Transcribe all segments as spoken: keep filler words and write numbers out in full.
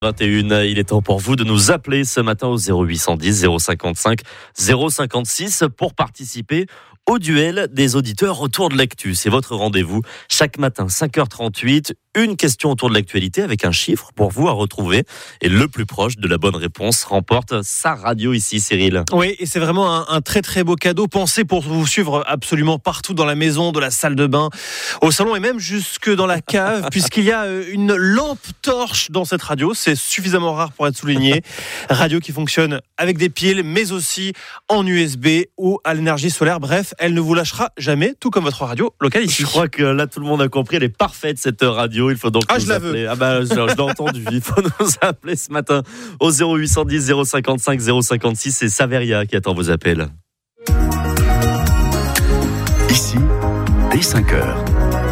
vingt et une, il est temps pour vous de nous appeler ce matin au zéro huit cent dix zéro cinquante-cinq zéro cinquante-six pour participer au duel des auditeurs autour de l'actu. C'est votre rendez-vous chaque matin, cinq heures trente-huit. Une question autour de l'actualité avec un chiffre pour vous à retrouver. Et le plus proche de la bonne réponse remporte sa radio ici, Cyril. Oui, et c'est vraiment un, un très très beau cadeau pensé pour vous suivre absolument partout dans la maison, de la salle de bain, au salon et même jusque dans la cave, puisqu'il y a une lampe torche dans cette radio. C'est suffisamment rare pour être souligné. Radio qui fonctionne avec des piles, mais aussi en U S B ou à l'énergie solaire. Bref, elle ne vous lâchera jamais, tout comme votre radio locale ici. Je crois que là, tout le monde a compris. Elle est parfaite, cette radio. Il faut donc ah, nous je appeler. la veux. Ah bah, je, je l'ai entendu. Il faut nous appeler ce matin au zéro huit cent dix zéro cinquante-cinq zéro cinquante-six. C'est Saveria qui attend vos appels. Ici, dès cinq heures.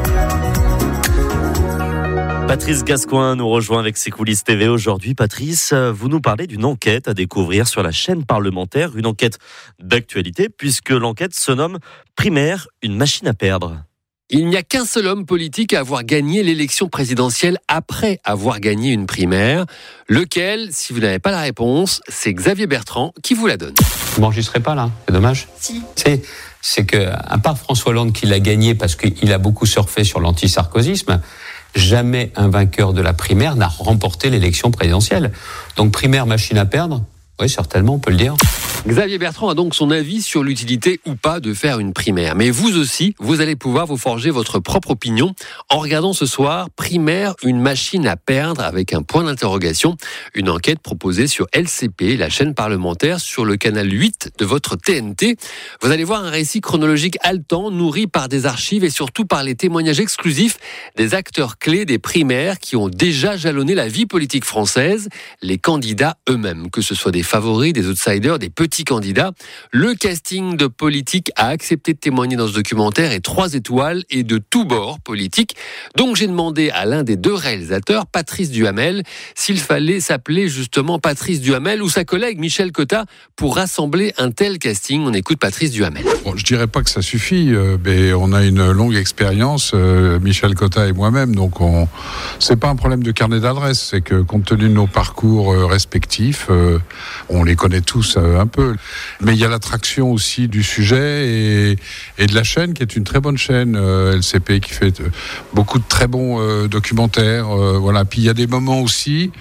Patrice Gascoin nous rejoint avec ses coulisses T V aujourd'hui. Patrice, vous nous parlez d'une enquête à découvrir sur la chaîne parlementaire, une enquête d'actualité puisque l'enquête se nomme Primaire, une machine à perdre. Il n'y a qu'un seul homme politique à avoir gagné l'élection présidentielle après avoir gagné une primaire. Lequel, si vous n'avez pas la réponse, c'est Xavier Bertrand qui vous la donne. Bon, j'y serai pas là, c'est dommage. Si. C'est, c'est que, à part François Hollande qui l'a gagné parce qu'il a beaucoup surfé sur l'anti-sarkozysme, jamais un vainqueur de la primaire n'a remporté l'élection présidentielle. Donc primaire, machine à perdre, oui, certainement, on peut le dire. Xavier Bertrand a donc son avis sur l'utilité ou pas de faire une primaire. Mais vous aussi, vous allez pouvoir vous forger votre propre opinion en regardant ce soir Primaire, une machine à perdre avec un point d'interrogation. Une enquête proposée sur L C P, la chaîne parlementaire, sur le canal huit de votre T N T. Vous allez voir un récit chronologique haletant, nourri par des archives et surtout par les témoignages exclusifs des acteurs clés des primaires qui ont déjà jalonné la vie politique française, les candidats eux-mêmes, que ce soit des favoris, des outsiders, des petits candidats. Le casting de politique a accepté de témoigner dans ce documentaire et trois étoiles et de tous bords politiques. Donc j'ai demandé à l'un des deux réalisateurs, Patrice Duhamel, s'il fallait s'appeler justement Patrice Duhamel ou sa collègue Michel Cotta pour rassembler un tel casting. On écoute Patrice Duhamel. Bon, je dirais pas que ça suffit, euh, mais on a une longue expérience, euh, Michel Cotta et moi-même, donc on, c'est pas un problème de carnet d'adresse, c'est que compte tenu de nos parcours euh, respectifs, euh, on les connaît tous euh, un peu. Mais il y a l'attraction aussi du sujet et, et de la chaîne, qui est une très bonne chaîne, euh, L C P, qui fait euh, beaucoup de très bons euh, documentaires. Euh, voilà. Puis il y a des moments aussi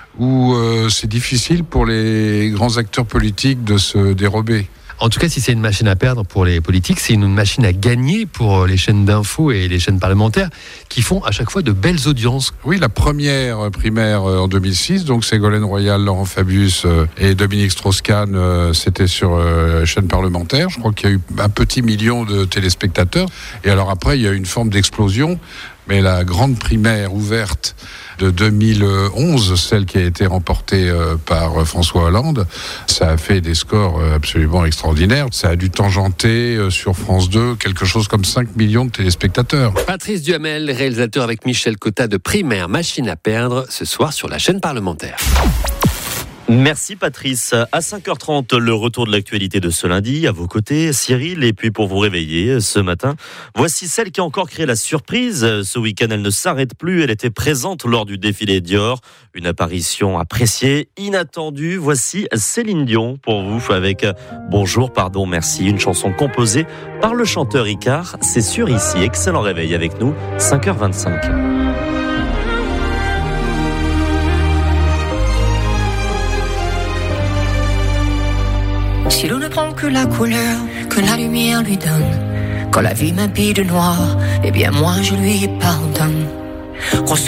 où euh, c'est difficile pour les grands acteurs politiques de se dérober. En tout cas, si c'est une machine à perdre pour les politiques, c'est une machine à gagner pour les chaînes d'infos et les chaînes parlementaires qui font à chaque fois de belles audiences. Oui, la première primaire en deux mille six, donc Ségolène Royal, Laurent Fabius et Dominique Strauss-Kahn, c'était sur la chaîne parlementaire. Je crois qu'il y a eu un petit million de téléspectateurs. Et alors après, il y a eu une forme d'explosion. Mais la grande primaire ouverte de deux mille onze, celle qui a été remportée par François Hollande, ça a fait des scores absolument extraordinaires. Ça a dû tangenter sur France deux quelque chose comme cinq millions de téléspectateurs. Patrice Duhamel, réalisateur avec Michel Cotta de Primaire, machine à perdre, ce soir sur la chaîne parlementaire. Merci Patrice. À cinq heures trente, le retour de l'actualité de ce lundi. À vos côtés, Cyril. Et puis pour vous réveiller ce matin, voici celle qui a encore créé la surprise. Ce week-end, elle ne s'arrête plus. Elle était présente lors du défilé Dior. Une apparition appréciée, inattendue. Voici Céline Dion pour vous avec Bonjour, pardon, merci. Une chanson composée par le chanteur Icare. C'est sûr ici. Excellent réveil avec nous. cinq heures vingt-cinq. Si l'on ne prend que la couleur que la lumière lui donne, quand la vie m'habille de noir, eh bien moi je lui pardonne. Reçois